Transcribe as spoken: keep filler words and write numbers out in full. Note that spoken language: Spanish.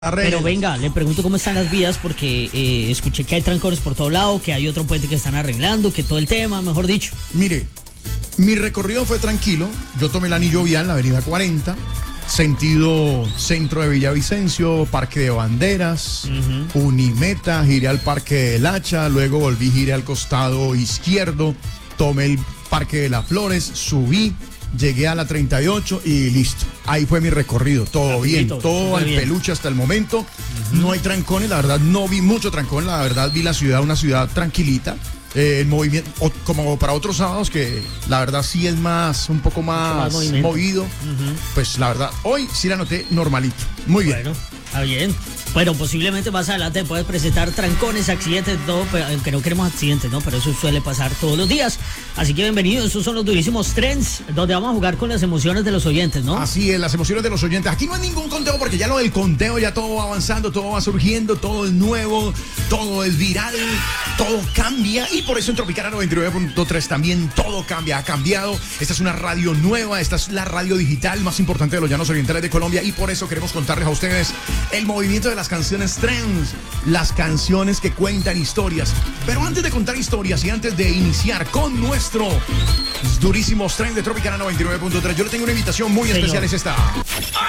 Pero venga, le pregunto cómo están las vías porque eh, escuché que hay trancones por todo lado, que hay otro puente que están arreglando, que todo el tema, mejor dicho. Mire, mi recorrido fue tranquilo. Yo tomé el anillo vial, la avenida cuarenta, sentido centro de Villavicencio, Parque de Banderas, uh-huh. Unimeta, giré al Parque del Hacha, luego volví, giré al costado izquierdo, tomé el Parque de las Flores, subí, llegué a la treinta y ocho y listo. Ahí fue mi recorrido, todo Rapidito, bien, todo al bien. peluche hasta el momento. Uh-huh. No hay trancones, la verdad no vi mucho trancón, la verdad vi la ciudad, una ciudad tranquilita. Eh, el movimiento, o, como para otros sábados que la verdad sí es más, un poco más, más movido, uh-huh. Pues la verdad, hoy sí la noté normalito, muy bien. Bueno, está bien. Bueno, posiblemente más adelante puedes presentar trancones, accidentes, todo, pero, aunque no queremos accidentes, ¿no? Pero eso suele pasar todos los días. Así que bienvenidos, estos son los durísimos trends, donde vamos a jugar con las emociones de los oyentes, ¿no? Así es, las emociones de los oyentes. Aquí no hay ningún conteo porque ya lo del conteo, ya todo va avanzando, todo va surgiendo, todo es nuevo, todo es viral, todo cambia. Y por eso en Tropicana noventa y nueve punto tres también todo cambia, ha cambiado. Esta es una radio nueva, esta es la radio digital más importante de los llanos orientales de Colombia. Y por eso queremos contarles a ustedes el movimiento de las canciones trends, las canciones que cuentan historias. Pero antes de contar historias y antes de iniciar con nuestro durísimos trend de Tropicana noventa y nueve punto tres, yo le tengo una invitación muy especial, es esta.